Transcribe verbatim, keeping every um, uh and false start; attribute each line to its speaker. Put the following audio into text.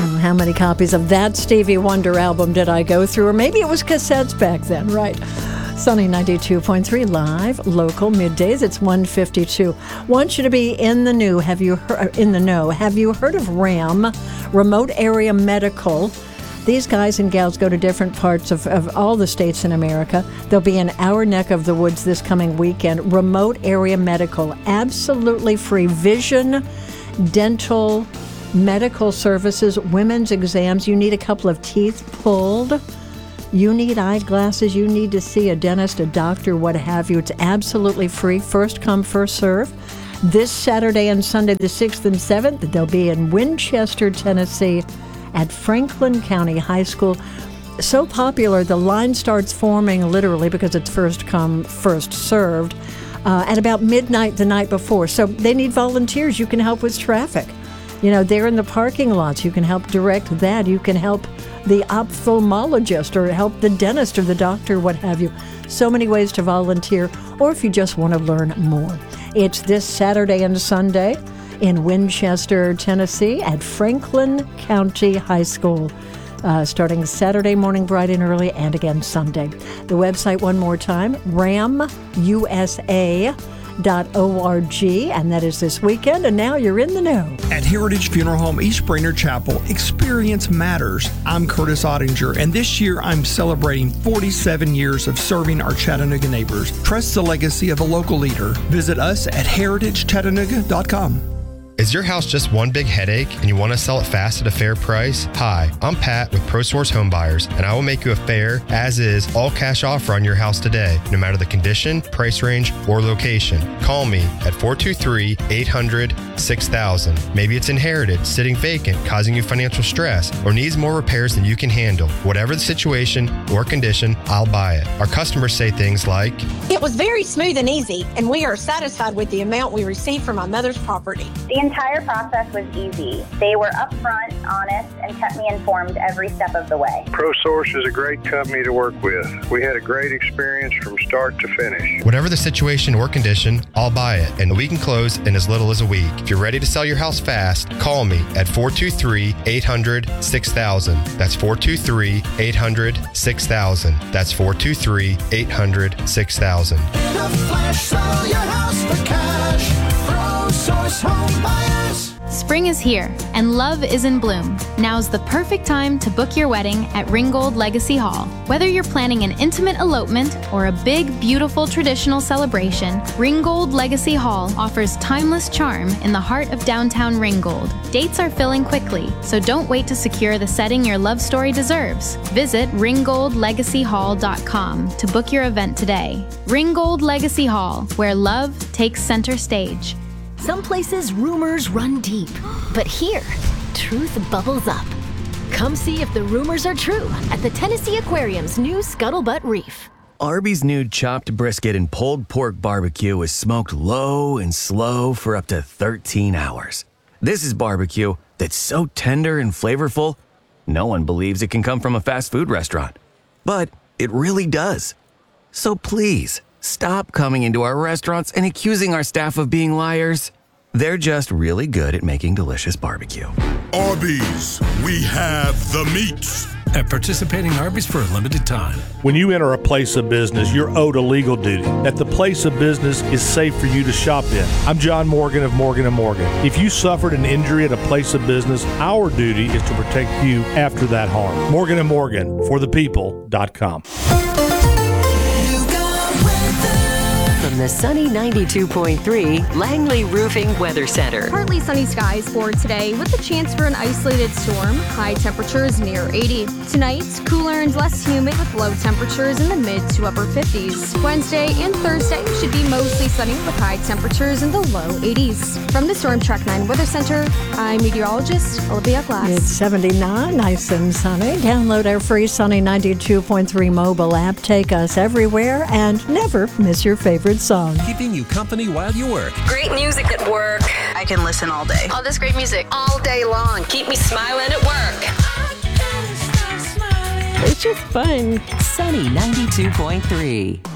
Speaker 1: Oh, how many copies of that Stevie Wonder album did I go through? Or maybe it was cassettes back then, right? Sunny ninety-two point three live, local middays. It's one fifty-two. Want you to be in the new. Have you heard, in the know? Have you heard of RAM, Remote Area Medical? These guys and gals go to different parts of, of all the states in America. They'll be in our neck of the woods this coming weekend. Remote Area Medical, absolutely free vision, dental, medical services, women's exams. You need a couple of teeth pulled. You need eyeglasses. You need to see a dentist, a doctor, what have you. It's absolutely free. First come, first serve. This Saturday and Sunday, the sixth and seventh, they'll be in Winchester, Tennessee, at Franklin County High School. So popular, the line starts forming literally because it's first come, first served, uh, at about midnight the night before. So they need volunteers. You can help with traffic. You know, they're in the parking lots. You can help direct that. You can help the ophthalmologist or help the dentist or the doctor, what have you. So many ways to volunteer, or if you just want to learn more. It's this Saturday and Sunday in Winchester, Tennessee at Franklin County High School, uh, starting Saturday morning bright and early and again Sunday. The website one more time, ram u s a dot org, and that is this weekend, and now you're in the know.
Speaker 2: At Heritage Funeral Home East Brainerd Chapel, experience matters. I'm Curtis Ottinger, and this year I'm celebrating forty-seven years of serving our Chattanooga neighbors. Trust the legacy of a local leader. Visit us at heritage chattanooga dot com.
Speaker 3: Is your house just one big headache and you want to sell it fast at a fair price? Hi, I'm Pat with ProSource Home Buyers, and I will make you a fair, as-is, all-cash offer on your house today, no matter the condition, price range, or location. Call me at four two three, eight hundred, six thousand. Maybe it's inherited, sitting vacant, causing you financial stress, or needs more repairs than you can handle. Whatever the situation or condition, I'll buy it. Our customers say things like,
Speaker 4: "It was very smooth and easy, and we are satisfied with the amount we received from my mother's property."
Speaker 5: The entire process was easy. They were upfront, honest, and kept me informed every step of the way.
Speaker 6: ProSource is a great company to work with. We had a great experience from start to finish.
Speaker 3: Whatever the situation or condition, I'll buy it, and we can close in as little as a week. If you're ready to sell your house fast, call me at four two three, eight hundred, six thousand. That's four two three, eight hundred, six thousand. That's four two three, eight hundred, six thousand.
Speaker 7: In a flash, sell your house for cash. ProSource Home Buyers.
Speaker 8: Spring is here, and love is in bloom. Now's the perfect time to book your wedding at Ringgold Legacy Hall. Whether you're planning an intimate elopement or a big, beautiful traditional celebration, Ringgold Legacy Hall offers timeless charm in the heart of downtown Ringgold. Dates are filling quickly, so don't wait to secure the setting your love story deserves. Visit ringgold legacy hall dot com to book your event today. Ringgold Legacy Hall, where love takes center stage.
Speaker 9: Some places rumors run deep, but here, truth bubbles up. Come see if the rumors are true at the Tennessee Aquarium's new Scuttlebutt Reef.
Speaker 10: Arby's new chopped brisket and pulled pork barbecue is smoked low and slow for up to thirteen hours. This is barbecue that's so tender and flavorful, no one believes it can come from a fast food restaurant. But it really does. So please, stop coming into our restaurants and accusing our staff of being liars. They're just really good at making delicious barbecue.
Speaker 11: Arby's, we have the meats.
Speaker 12: At participating Arby's for a limited time.
Speaker 13: When you enter a place of business, you're owed a legal duty. That the place of business is safe for you to shop in. I'm John Morgan of Morgan and Morgan. If you suffered an injury at a place of business, our duty is to protect you after that harm. Morgan and Morgan, for the people dot com.
Speaker 9: From the Sunny ninety-two point three Langley Roofing Weather Center.
Speaker 14: Partly sunny skies for today with a chance for an isolated storm. High temperatures near eighty. Tonight, cooler and less humid with low temperatures in the mid to upper fifties. Wednesday and Thursday should be mostly sunny with high temperatures in the low eighties. From the Storm Track nine Weather Center, I'm meteorologist Olivia Glass.
Speaker 1: It's seventy-nine, nice and sunny. Download our free Sunny ninety-two point three mobile app. Take us everywhere and never miss your favorite song.
Speaker 12: Keeping you company while you work.
Speaker 15: Great music at work. I can listen all day.
Speaker 16: All this great music all day long.
Speaker 15: Keep me smiling at work.
Speaker 1: It's just fun.
Speaker 9: Sunny ninety-two point three.